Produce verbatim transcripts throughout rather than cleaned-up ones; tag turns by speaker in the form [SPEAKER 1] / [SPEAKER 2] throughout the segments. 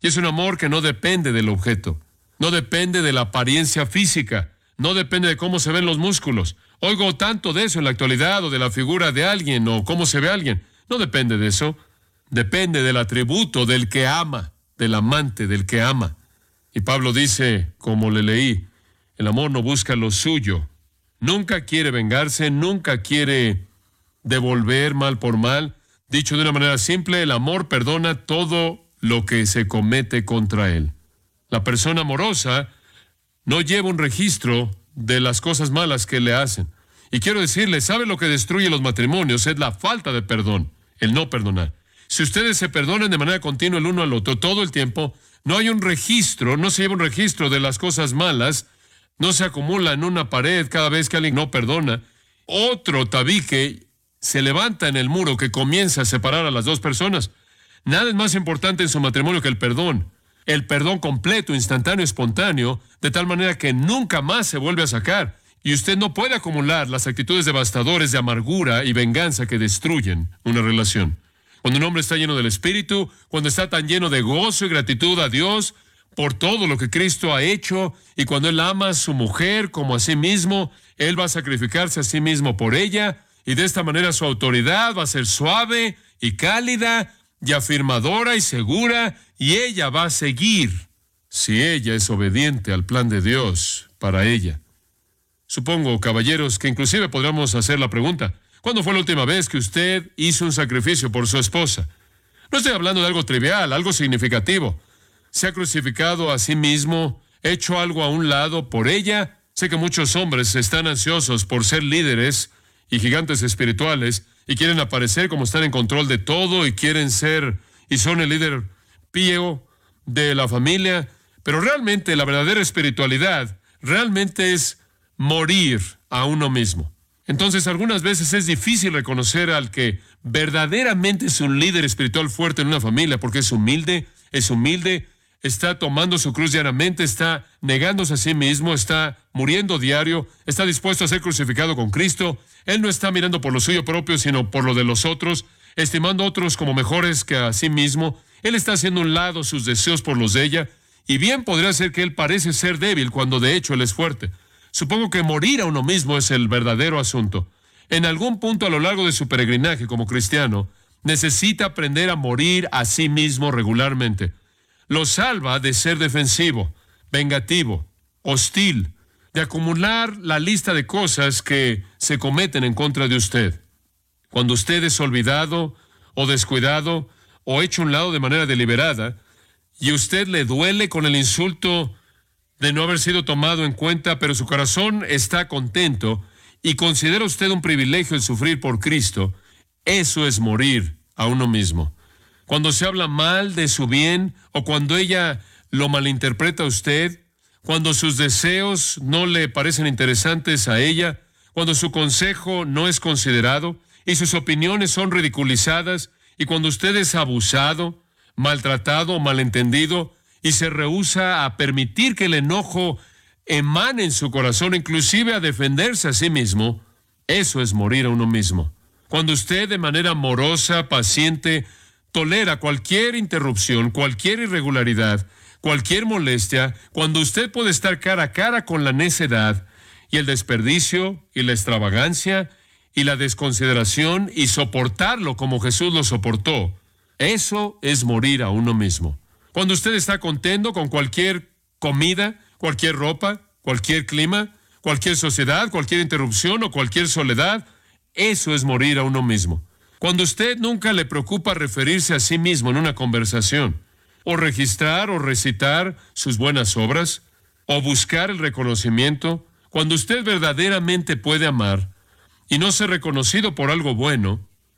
[SPEAKER 1] Y es un amor que no depende del objeto, no depende de la apariencia física, no depende de cómo se ven los músculos. Oigo tanto de eso en la actualidad, o de la figura de alguien, o cómo se ve alguien. No depende de eso. Depende del atributo del que ama, del amante, del que ama. Y Pablo dice, como le leí, el amor no busca lo suyo. Nunca quiere vengarse, nunca quiere devolver mal por mal. Dicho de una manera simple, el amor perdona todo lo que se comete contra él. La persona amorosa no lleva un registro de las cosas malas que le hacen. Y quiero decirle, ¿sabe lo que destruye los matrimonios? Es la falta de perdón, el no perdonar. Si ustedes se perdonan de manera continua el uno al otro todo el tiempo, no hay un registro, no se lleva un registro de las cosas malas, no se acumula en una pared cada vez que alguien no perdona. Otro tabique se levanta en el muro que comienza a separar a las dos personas. Nada es más importante en su matrimonio que el perdón. El perdón completo, instantáneo, espontáneo, de tal manera que nunca más se vuelve a sacar. Y usted no puede acumular las actitudes devastadoras de amargura y venganza que destruyen una relación. Cuando un hombre está lleno del Espíritu, cuando está tan lleno de gozo y gratitud a Dios por todo lo que Cristo ha hecho, y cuando él ama a su mujer como a sí mismo, él va a sacrificarse a sí mismo por ella, y de esta manera su autoridad va a ser suave y cálida y afirmadora y segura, y ella va a seguir si ella es obediente al plan de Dios para ella. Supongo, caballeros, que inclusive podríamos hacer la pregunta, ¿cuándo fue la última vez que usted hizo un sacrificio por su esposa? No estoy hablando de algo trivial, algo significativo. ¿Se ha crucificado a sí mismo, hecho algo a un lado por ella? Sé que muchos hombres están ansiosos por ser líderes y gigantes espirituales y quieren aparecer como están en control de todo y quieren ser y son el líder pío de la familia, pero realmente la verdadera espiritualidad realmente es morir a uno mismo. Entonces, algunas veces es difícil reconocer al que verdaderamente es un líder espiritual fuerte en una familia, porque es humilde, es humilde, está tomando su cruz diariamente, está negándose a sí mismo, está muriendo diario, está dispuesto a ser crucificado con Cristo. Él no está mirando por lo suyo propio, sino por lo de los otros, estimando a otros como mejores que a sí mismo. Él está haciendo a un lado sus deseos por los de ella, y bien podría ser que él parece ser débil cuando de hecho él es fuerte. Supongo que morir a uno mismo es el verdadero asunto. En algún punto a lo largo de su peregrinaje como cristiano, necesita aprender a morir a sí mismo regularmente. Lo salva de ser defensivo, vengativo, hostil, de acumular la lista de cosas que se cometen en contra de usted. Cuando usted es olvidado o descuidado o hecho a un lado de manera deliberada, y usted le duele con el insulto de no haber sido tomado en cuenta, pero su corazón está contento y considera usted un privilegio el sufrir por Cristo, eso es morir a uno mismo. Cuando se habla mal de su bien o cuando ella lo malinterpreta a usted, cuando sus deseos no le parecen interesantes a ella, cuando su consejo no es considerado y sus opiniones son ridiculizadas, y cuando usted es abusado, maltratado o malentendido, y se rehúsa a permitir que el enojo emane en su corazón, inclusive a defenderse a sí mismo, eso es morir a uno mismo. Cuando usted de manera amorosa, paciente, tolera cualquier interrupción, cualquier irregularidad, cualquier molestia, cuando usted puede estar cara a cara con la necedad y el desperdicio y la extravagancia y la desconsideración y soportarlo como Jesús lo soportó, eso es morir a uno mismo. Cuando usted está contento con cualquier comida, cualquier ropa, cualquier clima, cualquier sociedad, cualquier interrupción o cualquier soledad, eso es morir a uno mismo. Cuando usted nunca le preocupa referirse a sí mismo en una conversación, o registrar o recitar sus buenas obras, o buscar el reconocimiento, cuando usted verdaderamente puede amar y no ser reconocido por algo bueno,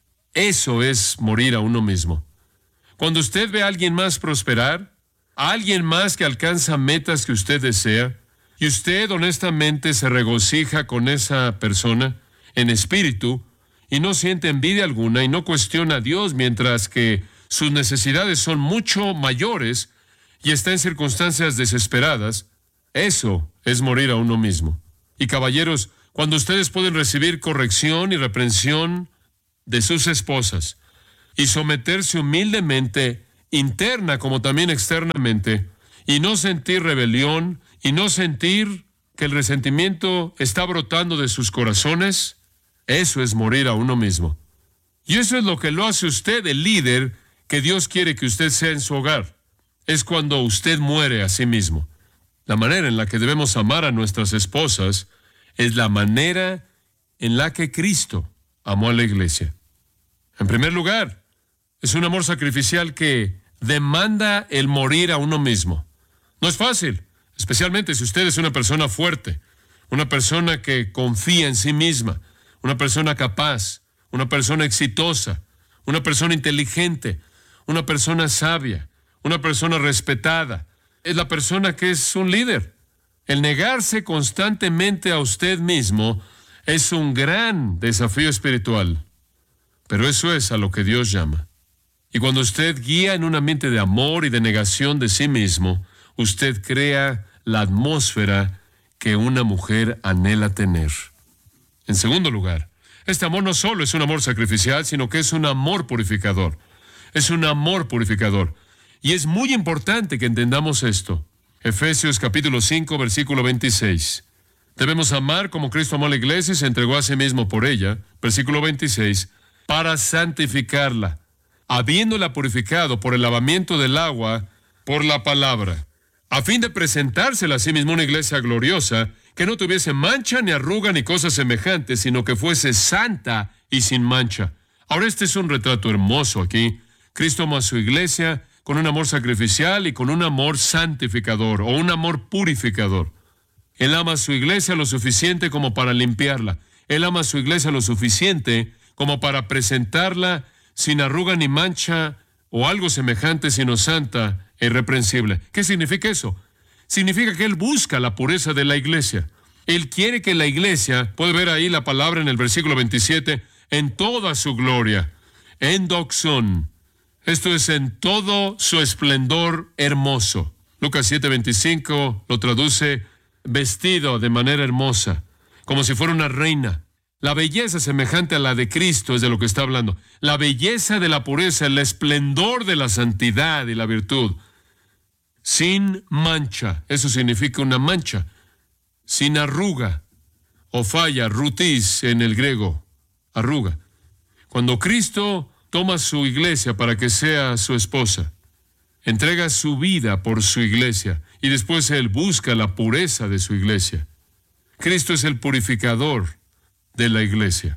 [SPEAKER 1] eso es morir a uno mismo. Cuando usted ve a alguien más prosperar, a alguien más que alcanza metas que usted desea, y usted honestamente se regocija con esa persona en espíritu y no siente envidia alguna y no cuestiona a Dios mientras que sus necesidades son mucho mayores y está en circunstancias desesperadas, eso es morir a uno mismo. Y caballeros, cuando ustedes pueden recibir corrección y reprensión de sus esposas y someterse humildemente interna como también externamente, y no sentir rebelión, y no sentir que el resentimiento está brotando de sus corazones, eso es morir a uno mismo. Y eso es lo que lo hace usted el líder que Dios quiere que usted sea en su hogar. Es cuando usted muere a sí mismo. La manera en la que debemos amar a nuestras esposas es la manera en la que Cristo amó a la iglesia. En primer lugar, es un amor sacrificial que demanda el morir a uno mismo. No es fácil, especialmente si usted es una persona fuerte, una persona que confía en sí misma, una persona capaz, una persona exitosa, una persona inteligente, una persona sabia, una persona respetada. Es la persona que es un líder. El negarse constantemente a usted mismo es un gran desafío espiritual, pero eso es a lo que Dios llama. Y cuando usted guía en un ambiente de amor y de negación de sí mismo, usted crea la atmósfera que una mujer anhela tener. En segundo lugar, este amor no solo es un amor sacrificial, sino que es un amor purificador. Es un amor purificador. Y es muy importante que entendamos esto. Efesios capítulo cinco, versículo veintiséis. Debemos amar como Cristo amó a la iglesia y se entregó a sí mismo por ella. Versículo veintiséis. Para santificarla, habiéndola purificado por el lavamiento del agua, por la palabra, a fin de presentársela a sí mismo una iglesia gloriosa, que no tuviese mancha, ni arruga, ni cosas semejantes, sino que fuese santa y sin mancha. Ahora este es un retrato hermoso aquí. Cristo amó a su iglesia con un amor sacrificial y con un amor santificador, o un amor purificador. Él ama a su iglesia lo suficiente como para limpiarla. Él ama a su iglesia lo suficiente como para presentarla sin arruga ni mancha, o algo semejante, sino santa e irreprensible. ¿Qué significa eso? Significa que Él busca la pureza de la iglesia. Él quiere que la iglesia, puede ver ahí la palabra en el versículo veintisiete, en toda su gloria, en doxón. Esto es en todo su esplendor hermoso. Lucas siete veinticinco lo traduce vestido de manera hermosa, como si fuera una reina. La belleza semejante a la de Cristo es de lo que está hablando. La belleza de la pureza, el esplendor de la santidad y la virtud. Sin mancha, eso significa una mancha. Sin arruga o falla, rutis en el griego, arruga. Cuando Cristo toma su iglesia para que sea su esposa, entrega su vida por su iglesia y después Él busca la pureza de su iglesia. Cristo es el purificador de la iglesia.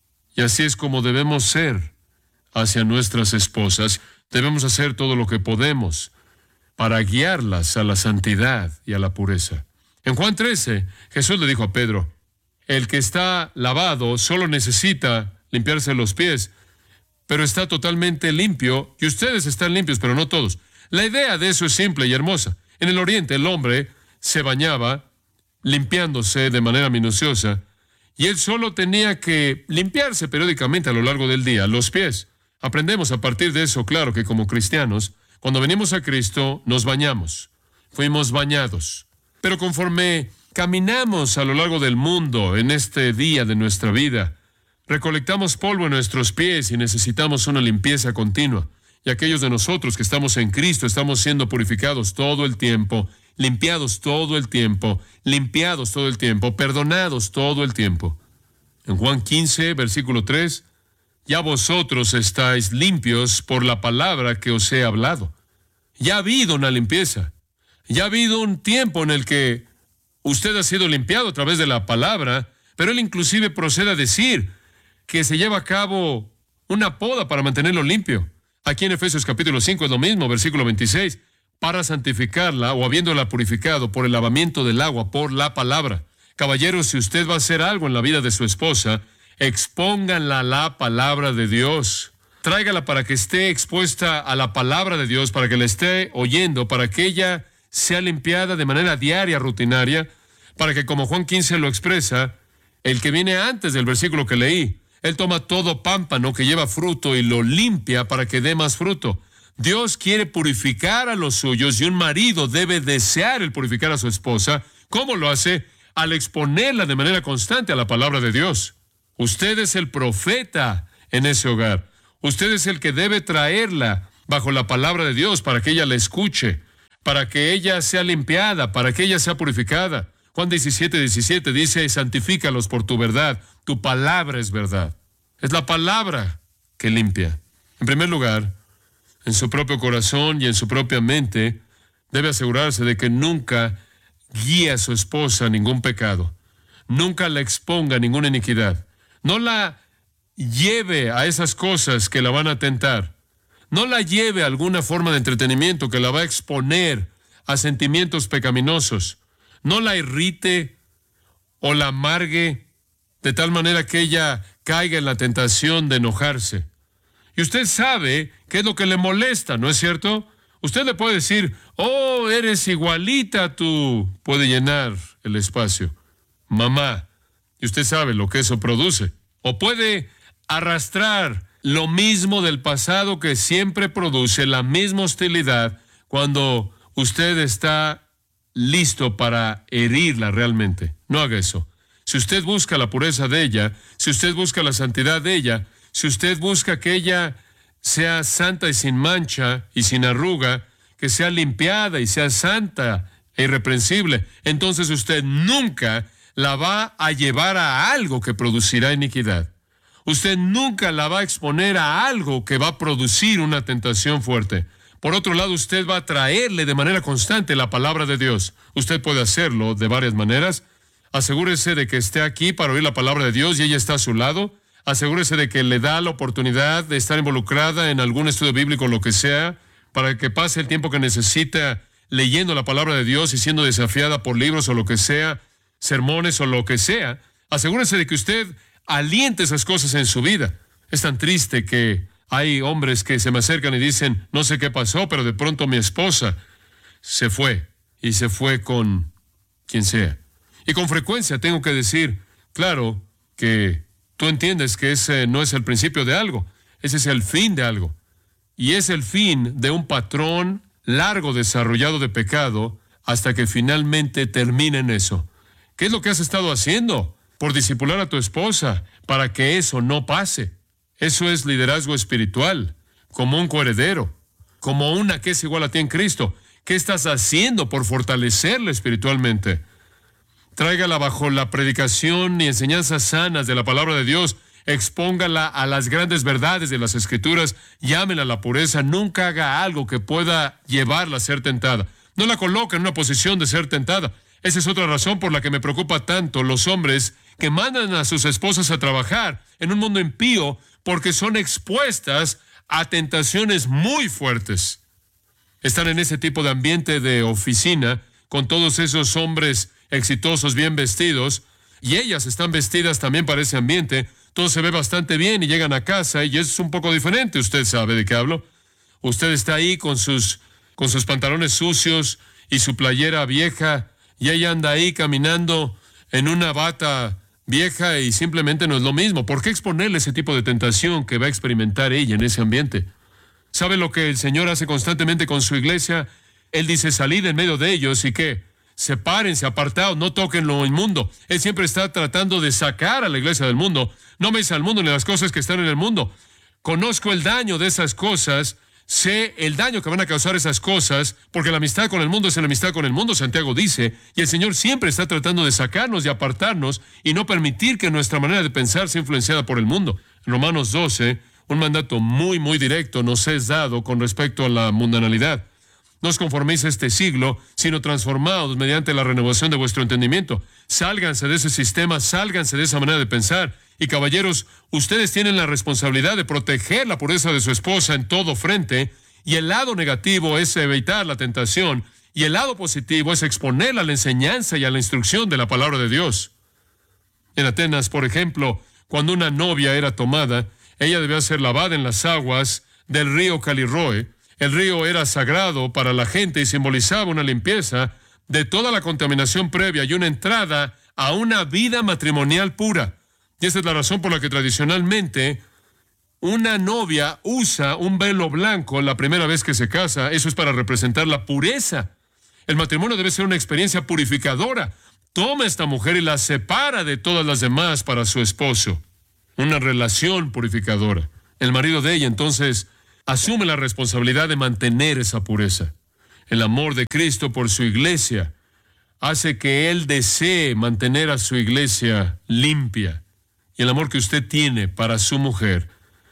[SPEAKER 1] Y así es como debemos ser hacia nuestras esposas. Debemos hacer todo lo que podemos para guiarlas a la santidad y a la pureza. En Juan trece, Jesús le dijo a Pedro, el que está lavado solo necesita limpiarse los pies, pero está totalmente limpio, y ustedes están limpios, pero no todos. La idea de eso es simple y hermosa. En el Oriente, el hombre se bañaba limpiándose de manera minuciosa, y él solo tenía que limpiarse periódicamente a lo largo del día los pies. Aprendemos a partir de eso, claro, que como cristianos, cuando venimos a Cristo, nos bañamos. Fuimos bañados. Pero conforme caminamos a lo largo del mundo en este día de nuestra vida, recolectamos polvo en nuestros pies y necesitamos una limpieza continua. Y aquellos de nosotros que estamos en Cristo estamos siendo purificados todo el tiempo, limpiados todo el tiempo, limpiados todo el tiempo, perdonados todo el tiempo. En Juan quince, versículo tres, ya vosotros estáis limpios por la palabra que os he hablado. Ya ha habido una limpieza. Ya ha habido un tiempo en el que usted ha sido limpiado a través de la palabra, pero él inclusive procede a decir que se lleva a cabo una poda para mantenerlo limpio. Aquí en Efesios capítulo cinco es lo mismo, versículo veintiséis, para santificarla o habiéndola purificado por el lavamiento del agua, por la palabra. Caballeros, si usted va a hacer algo en la vida de su esposa, expónganla a la palabra de Dios. Tráigala para que esté expuesta a la palabra de Dios, para que la esté oyendo, para que ella sea limpiada de manera diaria, rutinaria, para que, como Juan quince lo expresa, el que viene antes del versículo que leí, él toma todo pámpano que lleva fruto y lo limpia para que dé más fruto. Dios quiere purificar a los suyos y un marido debe desear el purificar a su esposa. ¿Cómo lo hace? Al exponerla de manera constante a la palabra de Dios. Usted es el profeta en ese hogar. Usted es el que debe traerla bajo la palabra de Dios para que ella la escuche, para que ella sea limpiada, para que ella sea purificada. Juan diecisiete, diecisiete dice, santifícalos por tu verdad, tu palabra es verdad. Es la palabra que limpia. En primer lugar, en su propio corazón y en su propia mente, debe asegurarse de que nunca guíe a su esposa a ningún pecado, nunca la exponga a ninguna iniquidad, no la lleve a esas cosas que la van a tentar, no la lleve a alguna forma de entretenimiento que la va a exponer a sentimientos pecaminosos, no la irrite o la amargue de tal manera que ella caiga en la tentación de enojarse. Y usted sabe qué es lo que le molesta, ¿no es cierto? Usted le puede decir, oh, eres igualita tú. Puede llenar el espacio. Mamá. Y usted sabe lo que eso produce. O puede arrastrar lo mismo del pasado que siempre produce la misma hostilidad cuando usted está listo para herirla realmente. No haga eso. Si usted busca la pureza de ella, si usted busca la santidad de ella, si usted busca que ella sea santa y sin mancha y sin arruga, que sea limpiada y sea santa e irreprensible, entonces usted nunca la va a llevar a algo que producirá iniquidad. Usted nunca la va a exponer a algo que va a producir una tentación fuerte. Por otro lado, usted va a traerle de manera constante la palabra de Dios. Usted puede hacerlo de varias maneras. Asegúrese de que esté aquí para oír la palabra de Dios y ella está a su lado. Asegúrese de que le da la oportunidad de estar involucrada en algún estudio bíblico, lo que sea, para que pase el tiempo que necesita leyendo la palabra de Dios y siendo desafiada por libros o lo que sea, sermones o lo que sea. Asegúrese de que usted aliente esas cosas en su vida. Es tan triste que hay hombres que se me acercan y dicen, no sé qué pasó, pero de pronto mi esposa se fue y se fue con quien sea. Y con frecuencia tengo que decir, claro, que tú entiendes que ese no es el principio de algo, ese es el fin de algo. Y es el fin de un patrón largo desarrollado de pecado hasta que finalmente termine en eso. ¿Qué es lo que has estado haciendo por discipular a tu esposa para que eso no pase? Eso es liderazgo espiritual, como un coheredero, como una que es igual a ti en Cristo. ¿Qué estás haciendo por fortalecerla espiritualmente? Tráigala bajo la predicación y enseñanzas sanas de la palabra de Dios. Expóngala a las grandes verdades de las Escrituras. Llámela a la pureza. Nunca haga algo que pueda llevarla a ser tentada. No la coloque en una posición de ser tentada. Esa es otra razón por la que me preocupa tanto los hombres que mandan a sus esposas a trabajar en un mundo impío porque son expuestas a tentaciones muy fuertes. Están en ese tipo de ambiente de oficina con todos esos hombres exitosos, bien vestidos, y ellas están vestidas también para ese ambiente. Todo se ve bastante bien y llegan a casa y es un poco diferente. Usted sabe de qué hablo. Usted está ahí con sus, con sus pantalones sucios y su playera vieja y ella anda ahí caminando en una bata vieja y simplemente no es lo mismo. ¿Por qué exponerle ese tipo de tentación que va a experimentar ella en ese ambiente? ¿Sabe lo que el Señor hace constantemente con su iglesia? Él dice, salid en medio de ellos y ¿qué? Sepárense, apartados, no toquen lo inmundo. Él siempre está tratando de sacar a la iglesia del mundo. No me dice al mundo ni las cosas que están en el mundo. Conozco el daño de esas cosas, sé el daño que van a causar esas cosas, porque la amistad con el mundo es la amistad con el mundo, Santiago dice, y el Señor siempre está tratando de sacarnos y apartarnos y no permitir que nuestra manera de pensar sea influenciada por el mundo. En Romanos doce, un mandato muy, muy directo nos es dado con respecto a la mundanalidad. No os conforméis a este siglo, sino transformados mediante la renovación de vuestro entendimiento. Sálganse de ese sistema, sálganse de esa manera de pensar. Y caballeros, ustedes tienen la responsabilidad de proteger la pureza de su esposa en todo frente, y el lado negativo es evitar la tentación, y el lado positivo es exponerla a la enseñanza y a la instrucción de la palabra de Dios. En Atenas, por ejemplo, cuando una novia era tomada, ella debía ser lavada en las aguas del río Caliroe. El río era sagrado para la gente y simbolizaba una limpieza de toda la contaminación previa y una entrada a una vida matrimonial pura. Y esa es la razón por la que tradicionalmente una novia usa un velo blanco la primera vez que se casa. Eso es para representar la pureza. El matrimonio debe ser una experiencia purificadora. Toma a esta mujer y la separa de todas las demás para su esposo. Una relación purificadora. El marido de ella entonces asume la responsabilidad de mantener esa pureza. El amor de Cristo por su iglesia hace que Él desee mantener a su iglesia limpia. Y el amor que usted tiene para su mujer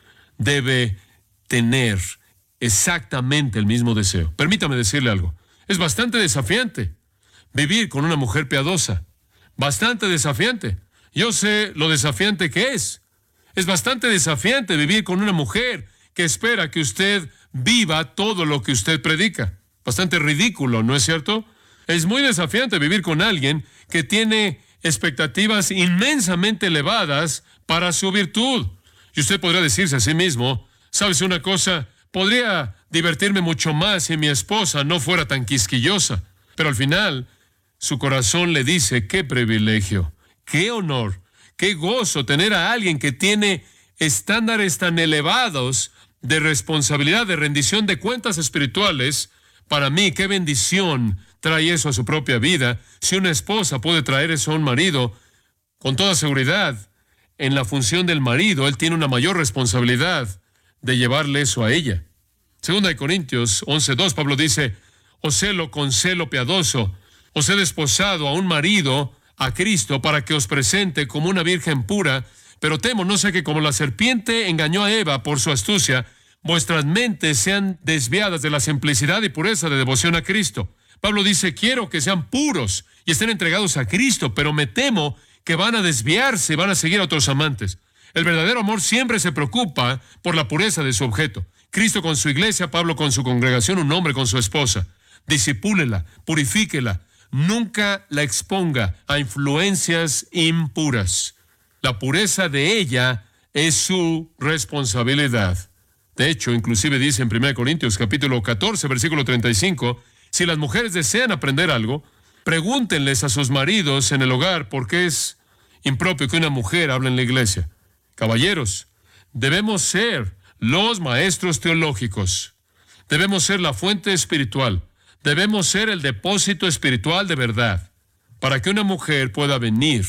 [SPEAKER 1] debe tener exactamente el mismo deseo. Permítame decirle algo. Es bastante desafiante vivir con una mujer piadosa. Bastante desafiante. Yo sé lo desafiante que es. Es bastante desafiante vivir con una mujer que espera que usted viva todo lo que usted predica. Bastante ridículo, ¿no es cierto? Es muy desafiante vivir con alguien que tiene expectativas inmensamente elevadas para su virtud. Y usted podría decirse a sí mismo, ¿sabes una cosa? Podría divertirme mucho más si mi esposa no fuera tan quisquillosa. Pero al final, su corazón le dice, qué privilegio, qué honor, qué gozo tener a alguien que tiene estándares tan elevados de responsabilidad, de rendición de cuentas espirituales. Para mí, qué bendición trae eso a su propia vida. Si una esposa puede traer eso a un marido, con toda seguridad, en la función del marido, él tiene una mayor responsabilidad de llevarle eso a ella. Segunda de Corintios once dos, Pablo dice, os celo con celo piadoso, os he desposado a un marido, a Cristo, para que os presente como una virgen pura, pero temo, no sé, que como la serpiente engañó a Eva por su astucia, vuestras mentes sean desviadas de la simplicidad y pureza de devoción a Cristo. Pablo dice, quiero que sean puros y estén entregados a Cristo, pero me temo que van a desviarse, van a seguir a otros amantes. El verdadero amor siempre se preocupa por la pureza de su objeto. Cristo con su iglesia, Pablo con su congregación, un hombre con su esposa. Disipúlela, purifíquela, nunca la exponga a influencias impuras. La pureza de ella es su responsabilidad. De hecho, inclusive dice en primera de Corintios capítulo catorce, versículo treinta y cinco, si las mujeres desean aprender algo, pregúntenles a sus maridos en el hogar por qué es impropio que una mujer hable en la iglesia. Caballeros, debemos ser los maestros teológicos. Debemos ser la fuente espiritual. Debemos ser el depósito espiritual de verdad, para que una mujer pueda venir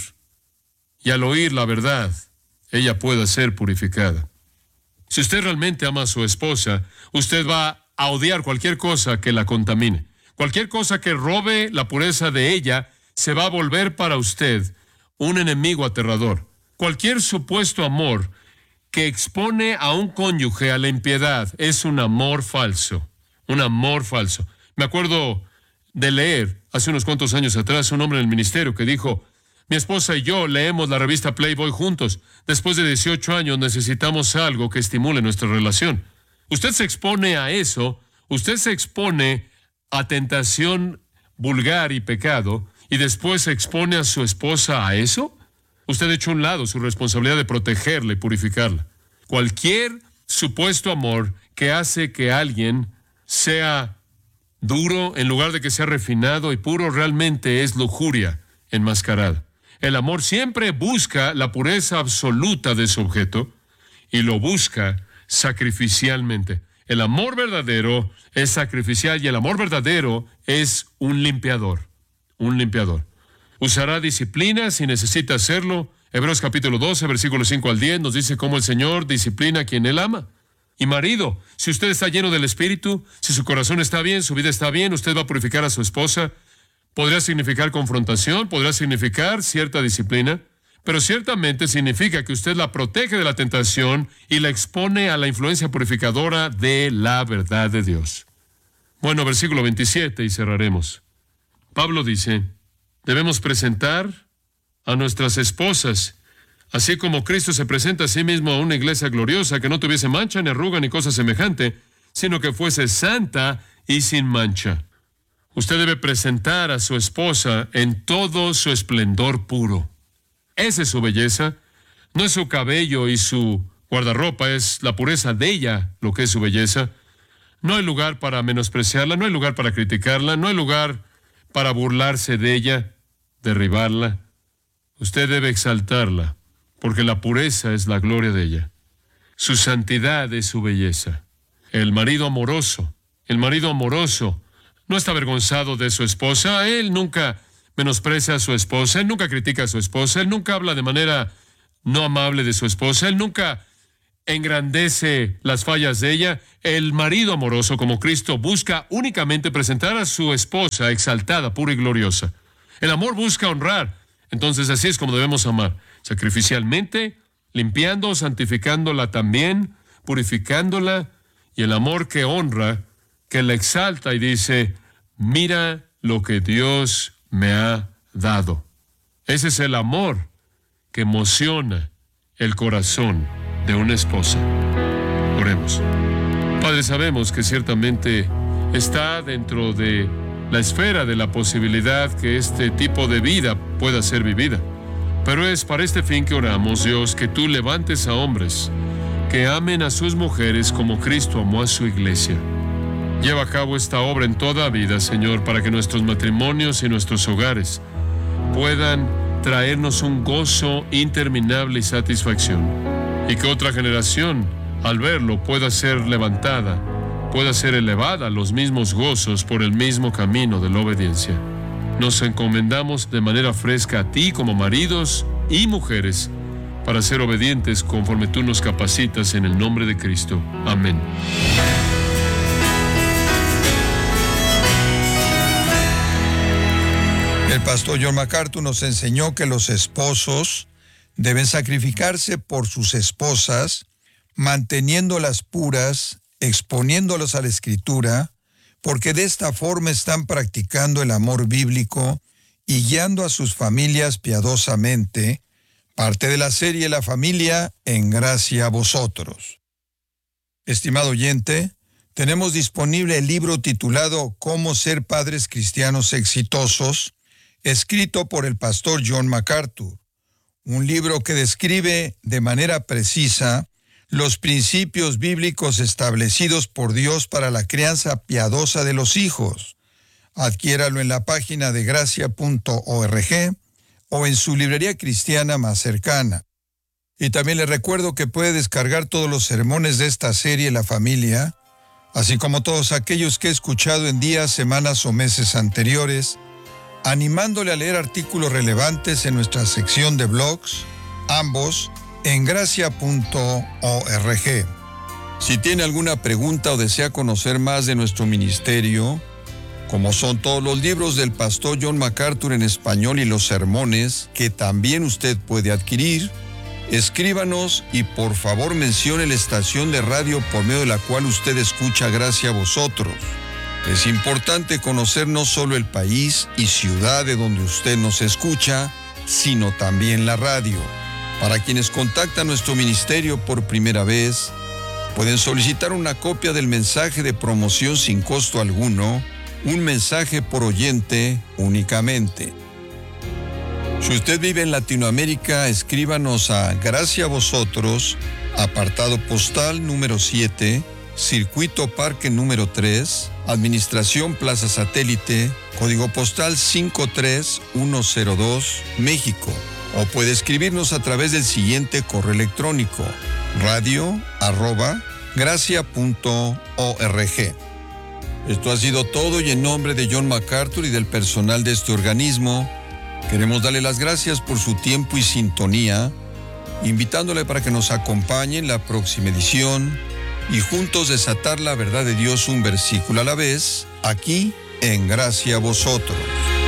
[SPEAKER 1] y al oír la verdad, ella pueda ser purificada. Si usted realmente ama a su esposa, usted va a odiar cualquier cosa que la contamine. Cualquier cosa que robe la pureza de ella se va a volver para usted un enemigo aterrador. Cualquier supuesto amor que expone a un cónyuge a la impiedad es un amor falso. Un amor falso. Me acuerdo de leer hace unos cuantos años atrás un hombre en el ministerio que dijo, mi esposa y yo leemos la revista Playboy juntos. Después de dieciocho años necesitamos algo que estimule nuestra relación. Usted se expone a eso, usted se expone a tentación vulgar y pecado, y después se expone a su esposa a eso. Usted echa a un lado su responsabilidad de protegerla y purificarla. Cualquier supuesto amor que hace que alguien sea duro en lugar de que sea refinado y puro realmente es lujuria enmascarada. El amor siempre busca la pureza absoluta de su objeto y lo busca sacrificialmente. El amor verdadero es sacrificial y el amor verdadero es un limpiador, un limpiador. Usará disciplina si necesita hacerlo. Hebreos capítulo doce, versículos cinco al diez, nos dice cómo el Señor disciplina a quien Él ama. Y marido, si usted está lleno del Espíritu, si su corazón está bien, su vida está bien, usted va a purificar a su esposa. Podría significar confrontación, podría significar cierta disciplina, pero ciertamente significa que usted la protege de la tentación y la expone a la influencia purificadora de la verdad de Dios. Bueno, versículo veintisiete y cerraremos. Pablo dice, debemos presentar a nuestras esposas, así como Cristo se presenta a sí mismo a una iglesia gloriosa que no tuviese mancha, ni arruga, ni cosa semejante, sino que fuese santa y sin mancha. Usted debe presentar a su esposa en todo su esplendor puro. Esa es su belleza. No es su cabello y su guardarropa, es la pureza de ella lo que es su belleza. No hay lugar para menospreciarla, no hay lugar para criticarla, no hay lugar para burlarse de ella, derribarla. Usted debe exaltarla, porque la pureza es la gloria de ella. Su santidad es su belleza. El marido amoroso, el marido amoroso no está avergonzado de su esposa. Él nunca menosprecia a su esposa, él nunca critica a su esposa, él nunca habla de manera no amable de su esposa, él nunca engrandece las fallas de ella. El marido amoroso, como Cristo, busca únicamente presentar a su esposa exaltada, pura y gloriosa. El amor busca honrar. Entonces así es como debemos amar, sacrificialmente, limpiando, santificándola también, purificándola, y el amor que honra, que la exalta y dice, mira lo que Dios me ha dado. Ese es el amor que emociona el corazón de una esposa. Oremos. Padre, sabemos que ciertamente está dentro de la esfera de la posibilidad que este tipo de vida pueda ser vivida. Pero es para este fin que oramos, Dios, que tú levantes a hombres que amen a sus mujeres como Cristo amó a su iglesia. Lleva a cabo esta obra en toda vida, Señor, para que nuestros matrimonios y nuestros hogares puedan traernos un gozo interminable y satisfacción, y que otra generación, al verlo, pueda ser levantada, pueda ser elevada a los mismos gozos por el mismo camino de la obediencia. Nos encomendamos de manera fresca a ti como maridos y mujeres para ser obedientes conforme tú nos capacitas en el nombre de Cristo. Amén.
[SPEAKER 2] El pastor John MacArthur nos enseñó que los esposos deben sacrificarse por sus esposas, manteniéndolas puras, exponiéndolas a la Escritura, porque de esta forma están practicando el amor bíblico y guiando a sus familias piadosamente. Parte de la serie La Familia en Gracia a Vosotros. Estimado oyente, tenemos disponible el libro titulado Cómo ser padres cristianos exitosos, escrito por el pastor John MacArthur, un libro que describe de manera precisa los principios bíblicos establecidos por Dios para la crianza piadosa de los hijos. Adquiéralo en la página de gracia punto org o en su librería cristiana más cercana. Y también le recuerdo que puede descargar todos los sermones de esta serie La Familia, así como todos aquellos que he escuchado en días, semanas o meses anteriores, animándole a leer artículos relevantes en nuestra sección de blogs, ambos en gracia punto org. Si tiene alguna pregunta o desea conocer más de nuestro ministerio, como son todos los libros del pastor John MacArthur en español y los sermones que también usted puede adquirir, escríbanos y por favor mencione la estación de radio por medio de la cual usted escucha Gracia a Vosotros. Es importante conocer no solo el país y ciudad de donde usted nos escucha, sino también la radio. Para quienes contactan nuestro ministerio por primera vez, pueden solicitar una copia del mensaje de promoción sin costo alguno, un mensaje por oyente únicamente. Si usted vive en Latinoamérica, escríbanos a Gracia a Vosotros, apartado postal número siete, Circuito Parque número tres, Administración Plaza Satélite, código postal cinco tres uno cero dos, México. O puede escribirnos a través del siguiente correo electrónico, radio arroba gracia punto org. Esto ha sido todo y en nombre de John MacArthur y del personal de este organismo, queremos darle las gracias por su tiempo y sintonía, invitándole para que nos acompañe en la próxima edición y juntos desatar la verdad de Dios un versículo a la vez, aquí en Gracia a Vosotros.